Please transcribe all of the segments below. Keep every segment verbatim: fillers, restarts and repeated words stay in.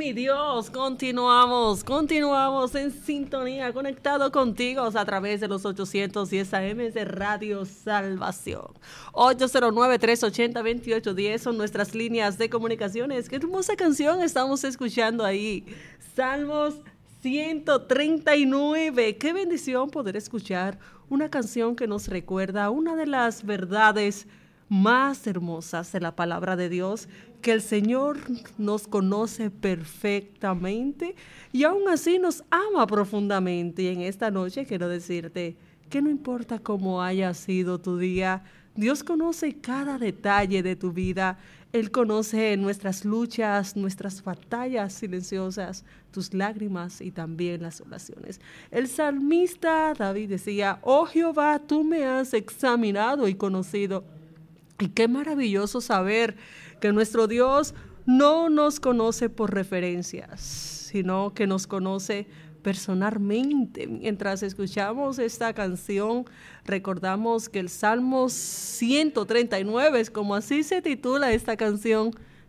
mi Dios, continuamos, continuamos en sintonía, conectado contigo a través de los ochocientos diez A M de Radio Salvación. ocho cero nueve, tres ocho cero, dos ocho uno cero son nuestras líneas de comunicaciones. Qué hermosa canción estamos escuchando ahí. Salmos ciento treinta y nueve. Qué bendición poder escuchar una canción que nos recuerda una de las verdades más hermosas de la palabra de Dios, que el Señor nos conoce perfectamente y aún así nos ama profundamente. Y en esta noche quiero decirte que no importa cómo haya sido tu día, Dios conoce cada detalle de tu vida. Él conoce nuestras luchas, nuestras batallas silenciosas, tus lágrimas y también las oraciones. El salmista David decía: oh Jehová, tú me has examinado y conocido. Y qué maravilloso saber que nuestro Dios no nos conoce por referencias, sino que nos conoce personalmente. Mientras escuchamos esta canción, recordamos que el Salmo ciento treinta y nueve es como así se titula esta canción,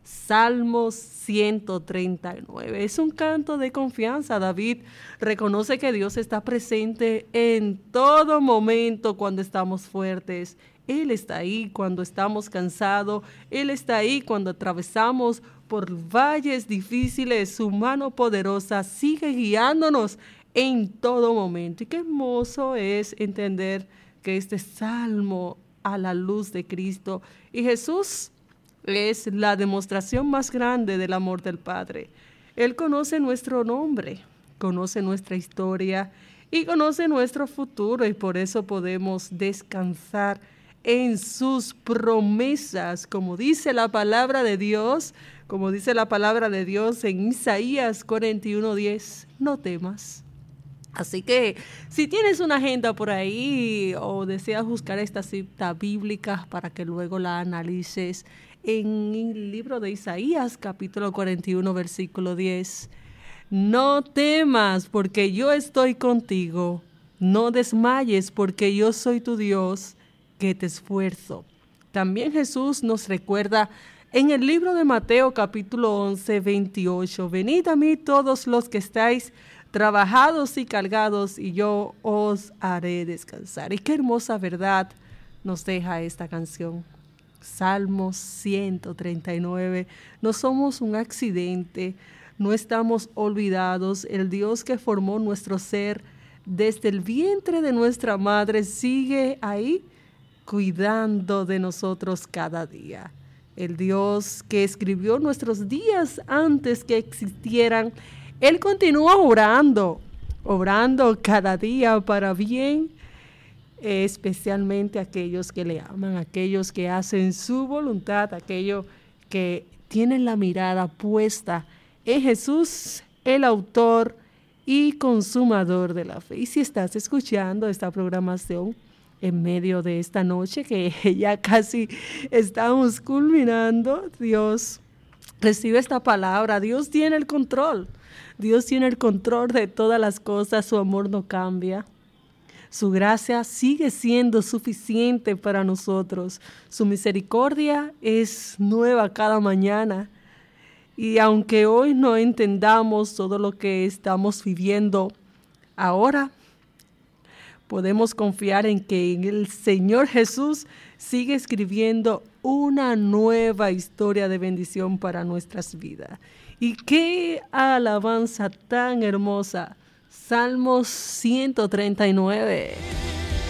Salmo ciento treinta y nueve. Es un canto de confianza. David reconoce que Dios está presente en todo momento cuando estamos fuertes. Él está ahí cuando estamos cansados. Él está ahí cuando atravesamos por valles difíciles. Su mano poderosa sigue guiándonos en todo momento. Y qué hermoso es entender que este salmo a la luz de Cristo y Jesús es la demostración más grande del amor del Padre. Él conoce nuestro nombre, conoce nuestra historia y conoce nuestro futuro, y por eso podemos descansar en sus promesas, como dice la palabra de Dios, como dice la palabra de Dios en Isaías cuarenta y uno diez, no temas. Así que si tienes una agenda por ahí o deseas buscar esta cita bíblica para que luego la analices, en el libro de Isaías capítulo cuarenta y uno versículo diez, no temas porque yo estoy contigo, no desmayes porque yo soy tu Dios, que te esfuerzo. También Jesús nos recuerda en el libro de Mateo capítulo once, veintiocho, venid a mí todos los que estáis trabajados y cargados y yo os haré descansar. Y qué hermosa verdad nos deja esta canción. Salmos ciento treinta y nueve. No somos un accidente, no estamos olvidados. El Dios que formó nuestro ser desde el vientre de nuestra madre sigue ahí, cuidando de nosotros cada día. El Dios que escribió nuestros días antes que existieran, Él continúa obrando, obrando cada día para bien, especialmente aquellos que le aman, aquellos que hacen su voluntad, aquellos que tienen la mirada puesta en Jesús, el autor y consumador de la fe. Y si estás escuchando esta programación en medio de esta noche que ya casi estamos culminando, Dios recibe esta palabra. Dios tiene el control. Dios tiene el control de todas las cosas. Su amor no cambia. Su gracia sigue siendo suficiente para nosotros. Su misericordia es nueva cada mañana. Y aunque hoy no entendamos todo lo que estamos viviendo ahora, podemos confiar en que el Señor Jesús sigue escribiendo una nueva historia de bendición para nuestras vidas. Y qué alabanza tan hermosa. Salmos ciento treinta y nueve.